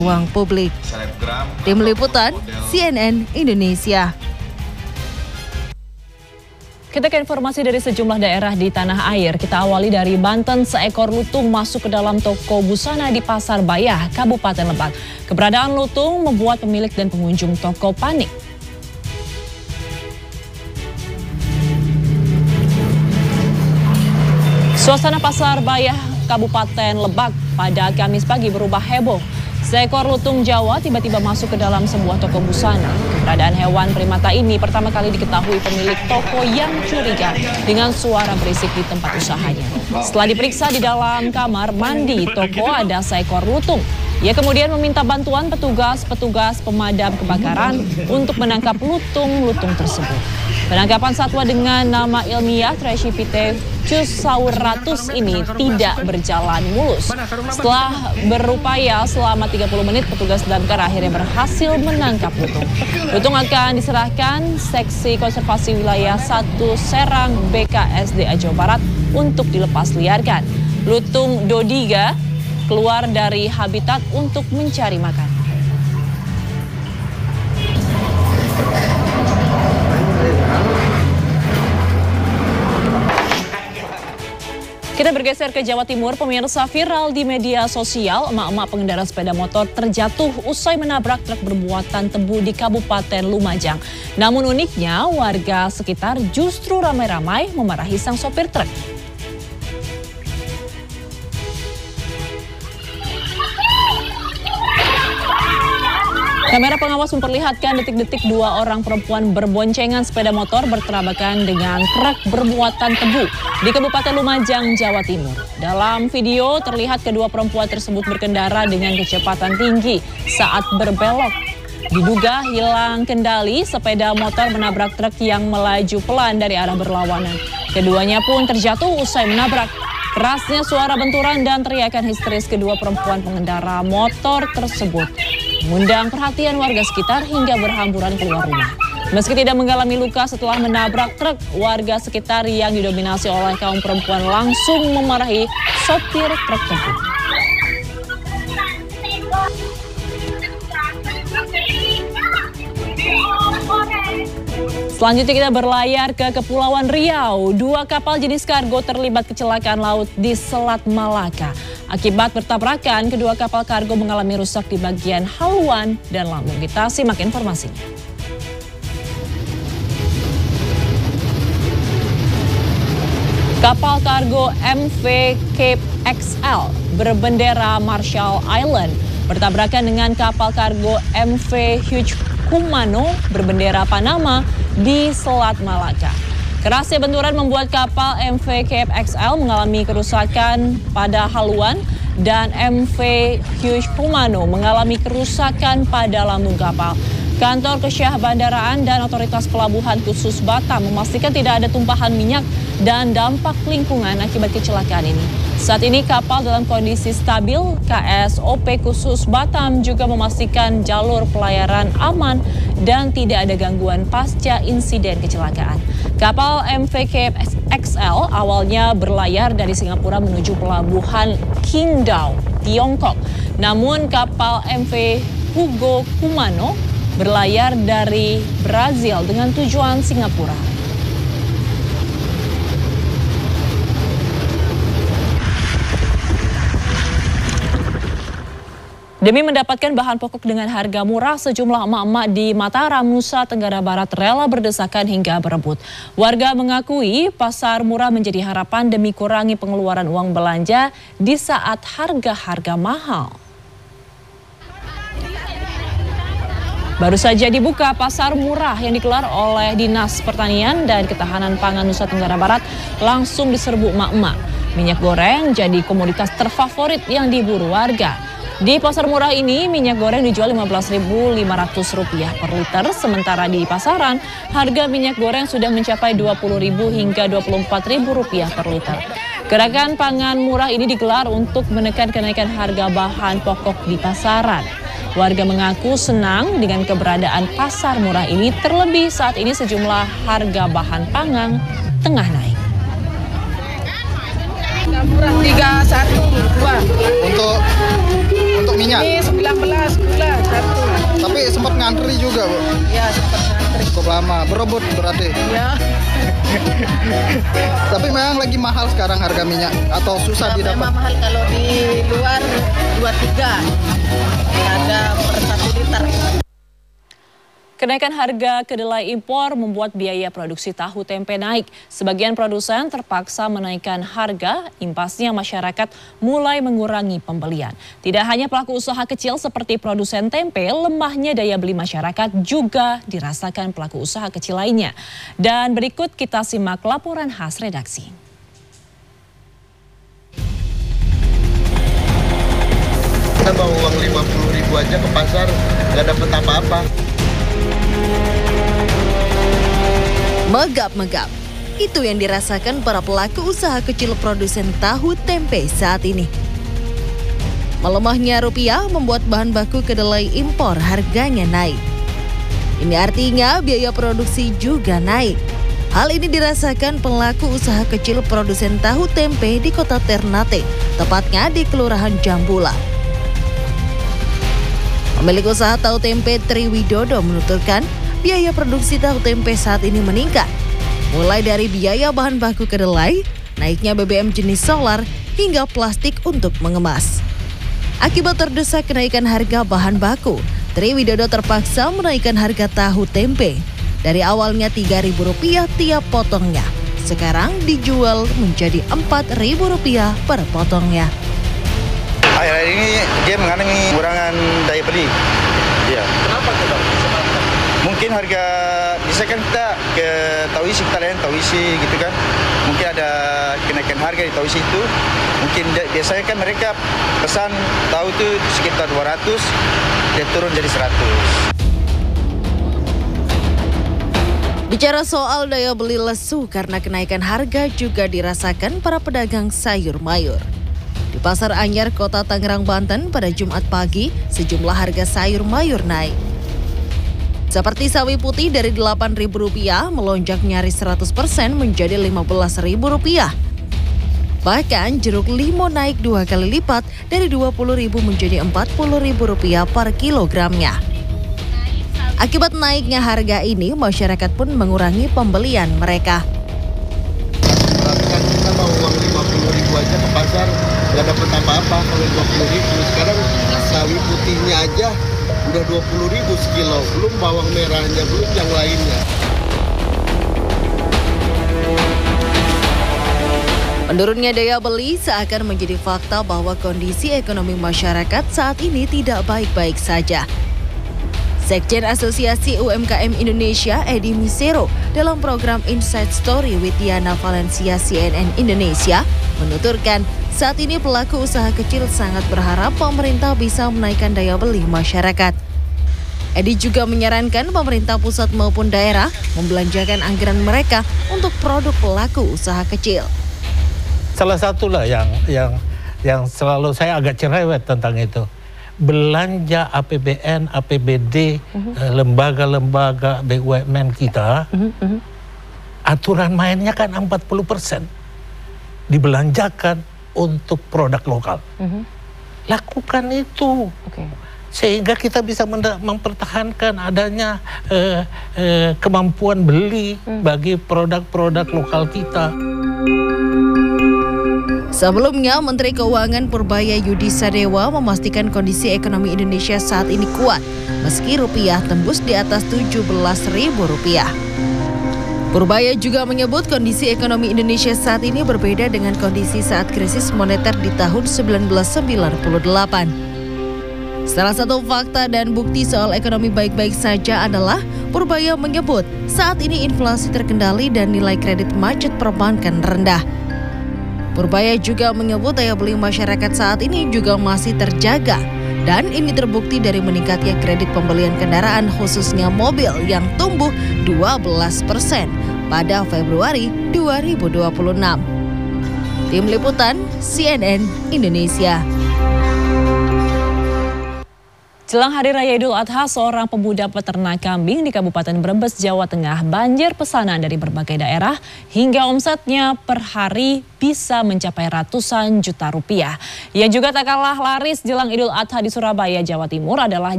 ruang publik. Tim Liputan CNN Indonesia. Kita ke informasi dari sejumlah daerah di tanah air. Kita awali dari Banten, seekor lutung masuk ke dalam toko busana di Pasar Bayah, Kabupaten Lebak. Keberadaan lutung membuat pemilik dan pengunjung toko panik. Suasana Pasar Bayah, Kabupaten Lebak pada Kamis pagi berubah heboh. Seekor lutung Jawa tiba-tiba masuk ke dalam sebuah toko busana. Keberadaan hewan primata ini pertama kali diketahui pemilik toko yang curiga dengan suara berisik di tempat usahanya. Setelah diperiksa di dalam kamar mandi toko ada seekor lutung. Ia kemudian meminta bantuan petugas pemadam kebakaran untuk menangkap lutung-lutung tersebut. Penangkapan satwa dengan nama ilmiah Trechipithecus ini tidak berjalan mulus. Setelah berupaya selama 30 menit, petugas damkar akhirnya berhasil menangkap lutung. Lutung akan diserahkan Seksi Konservasi Wilayah 1 Serang BKSDA Jawa Barat untuk dilepas liarkan. Lutung Dodiga keluar dari habitat untuk mencari makan. Kita bergeser ke Jawa Timur, pemirsa. Viral di media sosial, emak-emak pengendara sepeda motor terjatuh usai menabrak truk bermuatan tebu di Kabupaten Lumajang. Namun uniknya, warga sekitar justru ramai-ramai memarahi sang sopir truk. Kamera pengawas memperlihatkan detik-detik dua orang perempuan berboncengan sepeda motor bertabrakan dengan truk bermuatan tebu di Kabupaten Lumajang, Jawa Timur. Dalam video terlihat kedua perempuan tersebut berkendara dengan kecepatan tinggi saat berbelok. Diduga hilang kendali, sepeda motor menabrak truk yang melaju pelan dari arah berlawanan. Keduanya pun terjatuh usai menabrak. Kerasnya suara benturan dan teriakan histeris kedua perempuan pengendara motor tersebut mengundang perhatian warga sekitar hingga berhamburan keluar rumah. Meski tidak mengalami luka setelah menabrak truk, warga sekitar yang didominasi oleh kaum perempuan langsung memarahi sopir truk tersebut. Selanjutnya kita berlayar ke Kepulauan Riau. Dua kapal jenis kargo terlibat kecelakaan laut di Selat Malaka. Akibat bertabrakan, kedua kapal kargo mengalami rusak di bagian haluan dan lambung. Kita simak informasinya. Kapal kargo MV Cape XL berbendera Marshall Island bertabrakan dengan kapal kargo MV Hugh Kumano berbendera Panama di Selat Malaka. Kerasnya benturan membuat kapal MV Cape XL mengalami kerusakan pada haluan dan MV Hugh Kumano mengalami kerusakan pada lambung kapal. Kantor Kesyah Bandaraan dan Otoritas Pelabuhan Khusus Batam memastikan tidak ada tumpahan minyak dan dampak lingkungan akibat kecelakaan ini. Saat ini kapal dalam kondisi stabil. KSOP Khusus Batam juga memastikan jalur pelayaran aman dan tidak ada gangguan pasca insiden kecelakaan. Kapal MV Cape XL awalnya berlayar dari Singapura menuju pelabuhan Qingdao, Tiongkok. Namun kapal MV Hugo Kumano berlayar dari Brazil dengan tujuan Singapura. Demi mendapatkan bahan pokok dengan harga murah, sejumlah emak-emak di Mataram, Nusa Tenggara Barat rela berdesakan hingga berebut. Warga mengakui pasar murah menjadi harapan demi kurangi pengeluaran uang belanja di saat harga-harga mahal. Baru saja dibuka pasar murah yang digelar oleh Dinas Pertanian dan Ketahanan Pangan Nusa Tenggara Barat langsung diserbu emak-emak. Minyak goreng jadi komoditas terfavorit yang diburu warga. Di pasar murah ini, minyak goreng dijual Rp15.500 per liter, sementara di pasaran, harga minyak goreng sudah mencapai Rp20.000 hingga Rp24.000 per liter. Gerakan pangan murah ini digelar untuk menekan kenaikan harga bahan pokok di pasaran. Warga mengaku senang dengan keberadaan pasar murah ini, terlebih saat ini sejumlah harga bahan pangan tengah naik. murah 31 Untuk minyak. Ini 19 gula satu. Tapi sempat ngantri juga, Bu. Ya sempat ngantri. Cukup lama, berebut berarti. Ya. Tapi memang lagi mahal sekarang harga minyak atau susah didapat? Memang mahal kalau di luar 23. Ada per 1 liter. Kenaikan harga kedelai impor membuat biaya produksi tahu tempe naik. Sebagian produsen terpaksa menaikkan harga, imbasnya masyarakat mulai mengurangi pembelian. Tidak hanya pelaku usaha kecil seperti produsen tempe, lemahnya daya beli masyarakat juga dirasakan pelaku usaha kecil lainnya. Dan berikut kita simak laporan khas redaksi. Kita bawa uang 50.000 aja ke pasar, nggak dapat apa-apa. Megap-megap. Itu yang dirasakan para pelaku usaha kecil produsen tahu tempe saat ini. Melemahnya rupiah membuat bahan baku kedelai impor harganya naik. Ini artinya biaya produksi juga naik. Hal ini dirasakan pelaku usaha kecil produsen tahu tempe di kota Ternate, tepatnya di Kelurahan Jambula. Pemilik usaha tahu tempe Tri Widodo menuturkan biaya produksi tahu tempe saat ini meningkat. Mulai dari biaya bahan baku kedelai, naiknya BBM jenis solar, hingga plastik untuk mengemas. Akibat terdesak kenaikan harga bahan baku, Tri Widodo terpaksa menaikkan harga tahu tempe. Dari awalnya Rp3.000 tiap potongnya, sekarang dijual menjadi Rp4.000 per potongnya. Akhir-akhir ini dia mengalami pengurangan daya beli. Iya. Kenapa tuh? Mungkin harga, misalkan kita ke Tauisi, kita layan Tauisi gitu kan. Mungkin ada kenaikan harga di Tauisi itu. Mungkin biasanya kan mereka pesan tahu itu sekitar 200, dia turun jadi 100. Bicara soal daya beli lesu karena kenaikan harga juga dirasakan para pedagang sayur mayur. Di Pasar Anyar, Kota Tangerang, Banten pada Jumat pagi, sejumlah harga sayur mayur naik. Seperti sawi putih dari Rp8.000 melonjak nyaris 100% menjadi Rp15.000. Bahkan jeruk limau naik 2 kali lipat dari Rp20.000 menjadi Rp40.000 per kilogramnya. Akibat naiknya harga ini, masyarakat pun mengurangi pembelian mereka. Kita bawa uang 50.000 aja ke pasar, nggak dapat apa-apa kalau 20.000. Sekarang sawi putihnya aja udah 20.000 sekilo, belum bawang merahnya, belum yang lainnya. Menurunnya daya beli seakan menjadi fakta bahwa kondisi ekonomi masyarakat saat ini tidak baik-baik saja. Sekjen Asosiasi UMKM Indonesia, Edi Misero, dalam program Inside Story with Diana Valencia CNN Indonesia, menuturkan saat ini pelaku usaha kecil sangat berharap pemerintah bisa menaikkan daya beli masyarakat. Edi juga menyarankan pemerintah pusat maupun daerah membelanjakan anggaran mereka untuk produk pelaku usaha kecil. Salah satulah yang selalu saya agak cerewet tentang itu. Belanja APBN, APBD, lembaga-lembaga BUMN kita, aturan mainnya kan 40% dibelanjakan untuk produk lokal. Lakukan itu, sehingga kita bisa mempertahankan adanya kemampuan beli bagi produk-produk lokal kita. Sebelumnya, Menteri Keuangan Purbaya Yudi Sadewa memastikan kondisi ekonomi Indonesia saat ini kuat, meski rupiah tembus di atas Rp17.000. Purbaya juga menyebut kondisi ekonomi Indonesia saat ini berbeda dengan kondisi saat krisis moneter di tahun 1998. Salah satu fakta dan bukti soal ekonomi baik-baik saja adalah Purbaya menyebut saat ini inflasi terkendali dan nilai kredit macet perbankan rendah. Purbaya juga menyebut daya beli masyarakat saat ini juga masih terjaga, dan ini terbukti dari meningkatnya kredit pembelian kendaraan khususnya mobil yang tumbuh 12% pada Februari 2026. Tim Liputan CNN Indonesia. Jelang Hari Raya Idul Adha, seorang pemuda peternak kambing di Kabupaten Brebes, Jawa Tengah banjir pesanan dari berbagai daerah hingga omsetnya per hari bisa mencapai ratusan juta rupiah. Yang juga tak kalah laris jelang Idul Adha di Surabaya, Jawa Timur adalah